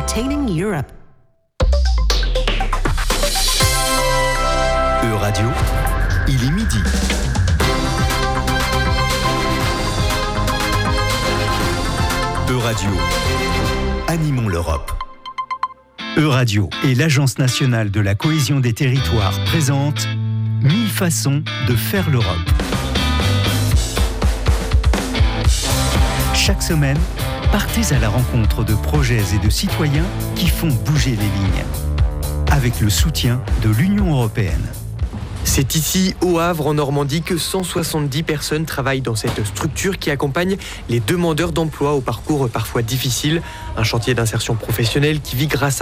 entertaining Europe. E-Radio, il est midi. E-Radio, animons l'Europe. E-Radio et l'Agence nationale de la cohésion des territoires présentent 1000 façons de faire l'Europe. Chaque semaine, partez à la rencontre de projets et de citoyens qui font bouger les lignes. Avec le soutien de l'Union européenne. C'est ici, au Havre, en Normandie, que 170 personnes travaillent dans cette structure qui accompagne les demandeurs d'emploi au parcours parfois difficile. Un chantier d'insertion professionnelle qui vit grâce à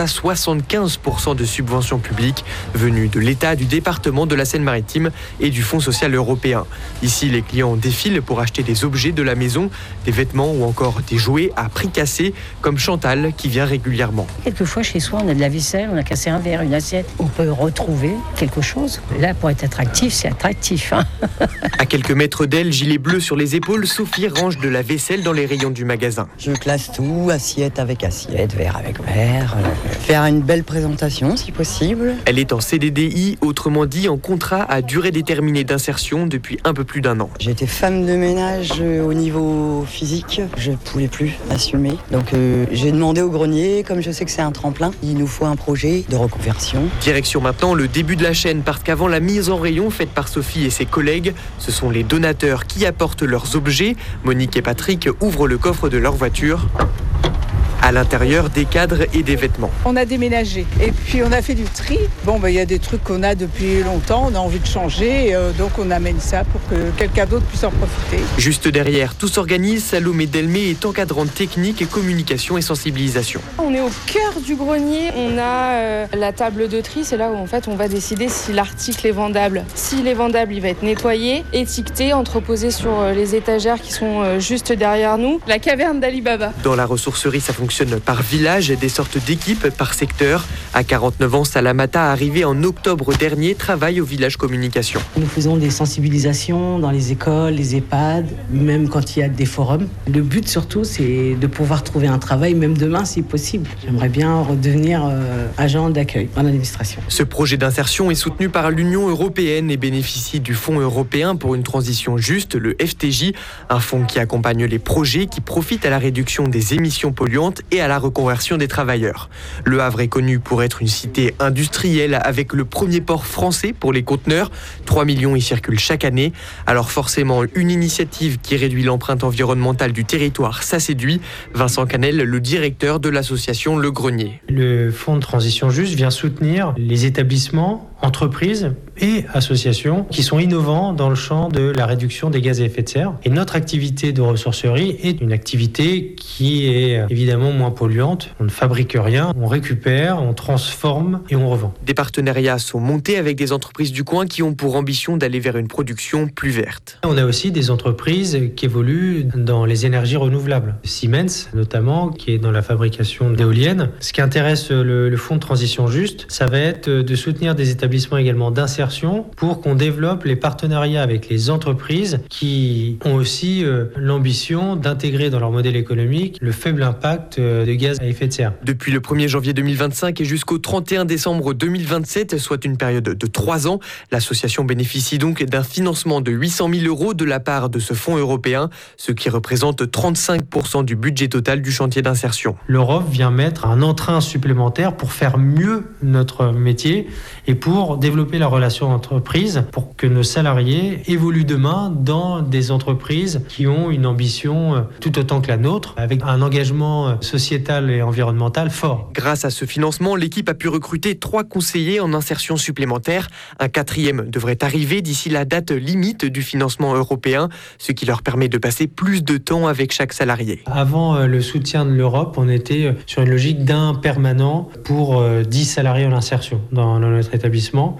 75% de subventions publiques venues de l'État, du département de la Seine-Maritime et du Fonds social européen. Ici, les clients défilent pour acheter des objets de la maison, des vêtements ou encore des jouets à prix cassé, comme Chantal qui vient régulièrement. Quelquefois, chez soi, on a de la vaisselle, on a cassé un verre, une assiette. On peut retrouver quelque chose. Là, pour être attractif, c'est attractif. À quelques mètres d'elle, gilet bleu sur les épaules, Sophie range de la vaisselle dans les rayons du magasin. Je classe tout, assiette avec assiette, verre avec verre. Faire une belle présentation si possible. Elle est en CDDI, autrement dit en contrat à durée déterminée d'insertion depuis un peu plus d'un an. J'étais femme de ménage au niveau physique. Je ne pouvais plus assumer. Donc j'ai demandé au grenier, comme je sais que c'est un tremplin, il nous faut un projet de reconversion. Direction maintenant le début de la chaîne, parce qu'avant la mise en rayon faite par Sophie et ses collègues, ce sont les donateurs qui apportent leurs objets. Monique et Patrick ouvrent le coffre de leur voiture. À l'intérieur, des cadres et des vêtements. On a déménagé et puis on a fait du tri. Il y a des trucs qu'on a depuis longtemps, on a envie de changer, donc on amène ça pour que quelqu'un d'autre puisse en profiter. Juste derrière, tout s'organise. Salomé Delmé est encadrante technique et communication et sensibilisation. On est au cœur du grenier, on a la table de tri, c'est là où en fait on va décider si l'article est vendable. S'il est vendable, il va être nettoyé, étiqueté, entreposé sur les étagères qui sont juste derrière nous. La caverne d'Ali Baba. Dans la ressourcerie, ça fonctionne par village et des sortes d'équipes par secteur. À 49 ans, Salamata, arrivée en octobre dernier, travaille au village communication. Nous faisons des sensibilisations dans les écoles, les EHPAD, même quand il y a des forums. Le but surtout, c'est de pouvoir trouver un travail, même demain si possible. J'aimerais bien redevenir agent d'accueil dans l'administration. Ce projet d'insertion est soutenu par l'Union européenne et bénéficie du Fonds européen pour une transition juste, le FTJ, un fonds qui accompagne les projets qui profitent à la réduction des émissions polluantes et à la reconversion des travailleurs. Le Havre est connu pour être une cité industrielle avec le premier port français pour les conteneurs. 3 millions y circulent chaque année. Alors forcément, une initiative qui réduit l'empreinte environnementale du territoire, ça séduit. Vincent Canel, le directeur de l'association Le Grenier. Le Fonds de transition juste vient soutenir les établissements, entreprises et associations qui sont innovants dans le champ de la réduction des gaz à effet de serre. Et notre activité de ressourcerie est une activité qui est évidemment moins polluante. On ne fabrique rien, on récupère, on transforme et on revend. Des partenariats sont montés avec des entreprises du coin qui ont pour ambition d'aller vers une production plus verte. On a aussi des entreprises qui évoluent dans les énergies renouvelables. Siemens, notamment, qui est dans la fabrication d'éoliennes. Ce qui intéresse le Fonds de transition juste, ça va être de soutenir des établissements également d'insertion pour qu'on développe les partenariats avec les entreprises qui ont aussi l'ambition d'intégrer dans leur modèle économique le faible impact de gaz à effet de serre. Depuis le 1er janvier 2025 et jusqu'au 31 décembre 2027, soit une période de 3 ans, l'association bénéficie donc d'un financement de 800 000 € de la part de ce fonds européen, ce qui représente 35% du budget total du chantier d'insertion. L'Europe vient mettre un entrain supplémentaire pour faire mieux notre métier et pour développer la relation entreprise, pour que nos salariés évoluent demain dans des entreprises qui ont une ambition tout autant que la nôtre, avec un engagement sociétal et environnemental fort. Grâce à ce financement, l'équipe a pu recruter 3 conseillers en insertion supplémentaire. Un 4e devrait arriver d'ici la date limite du financement européen, ce qui leur permet de passer plus de temps avec chaque salarié. Avant le soutien de l'Europe, on était sur une logique d'un permanent pour 10 salariés en insertion dans notre établissement.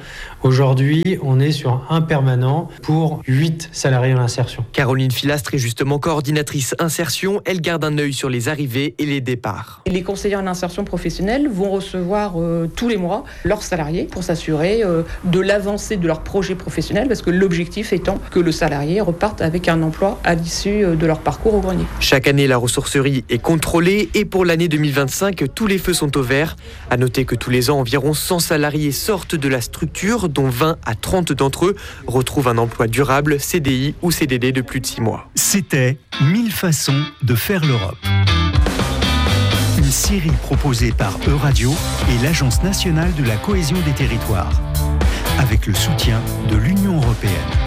Aujourd'hui, on est sur un permanent pour 8 salariés en insertion. Caroline Filastre est justement coordinatrice insertion. Elle garde un œil sur les arrivées et les départs. Les conseillers en insertion professionnelle vont recevoir tous les mois leurs salariés pour s'assurer de l'avancée de leur projet professionnel, parce que l'objectif étant que le salarié reparte avec un emploi à l'issue de leur parcours au grenier. Chaque année, la ressourcerie est contrôlée et pour l'année 2025, tous les feux sont au vert. À noter que tous les ans, environ 100 salariés sortent de la structure, dont 20 à 30 d'entre eux retrouvent un emploi durable, CDI ou CDD de plus de 6 mois. C'était 1000 façons de faire l'Europe. Une série proposée par Euradio et l'Agence nationale de la cohésion des territoires, avec le soutien de l'Union européenne.